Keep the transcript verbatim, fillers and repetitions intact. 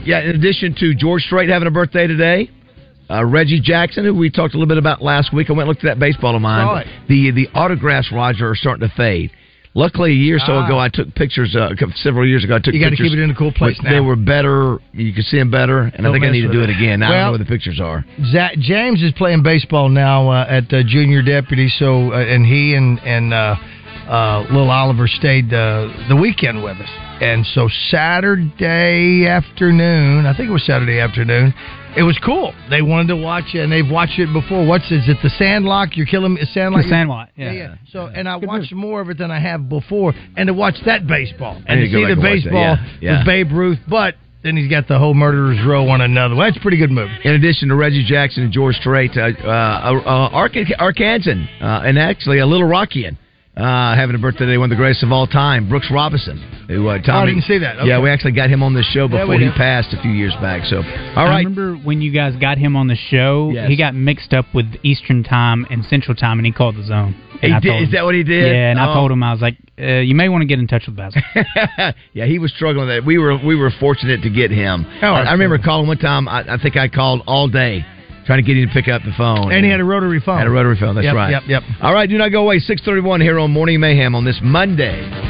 yeah, in addition to George Strait having a birthday today, uh, Reggie Jackson, who we talked a little bit about last week. I went and looked at that baseball of mine. Right. The the autographs, Roger, are starting to fade. Luckily, a year or so ah. ago, I took pictures. Uh, several years ago, I took. You got to pictures. keep it in a cool place now. They were better. You could see them better, and Don't I think I need to do it, it again. Now well, I don't know where the pictures are. Zach, James is playing baseball now uh, at uh, junior deputy. So, uh, and he and and uh, uh, little Oliver stayed uh, the weekend with us, and so Saturday afternoon, I think it was Saturday afternoon. It was cool. They wanted to watch it, and they've watched it before. What's is it? The Sandlot? You're killing me. Sandlot. The Sandlot. Yeah. yeah, yeah. So, and I watched more of it than I have before, and to watch that baseball and to to see the baseball yeah, yeah. with Babe Ruth, but then he's got the whole Murderers Row on another. Well, that's a pretty good movie. In addition to Reggie Jackson and George Strait, uh, uh, uh, Ark- Arkansan, uh, and actually a Little Rockian. Uh, having a birthday today, one of the greatest of all time, Brooks Robinson. Who, uh, Tommy, oh, I didn't see that. Okay. Yeah, we actually got him on this show before yeah, he did. passed a few years back. So, all right. I remember when you guys got him on the show, yes. he got mixed up with Eastern Time and Central Time, and he called the zone. He did, is that what he did? Yeah, and oh. I told him, I was like, uh, you may want to get in touch with Basil. Yeah, he was struggling with that. We were we were fortunate to get him. Oh, I, I remember calling one time. I, I think I called all day trying to get him to pick up the phone. And he had a rotary phone. Had a rotary phone, that's yep, right. Yep, yep. All right, do not go away. six thirty-one here on Morning Mayhem on this Monday.